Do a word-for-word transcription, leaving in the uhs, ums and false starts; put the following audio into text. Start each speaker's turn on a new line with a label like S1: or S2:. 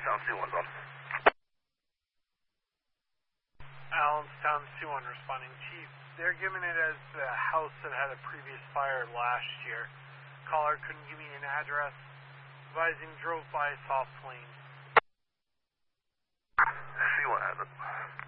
S1: Allenstown C one's on.
S2: Allenstown C one responding. Chief, they're giving it as the house that had a previous fire last year. Caller couldn't give me an address. Advising drove by, saw flames.
S1: C one has it.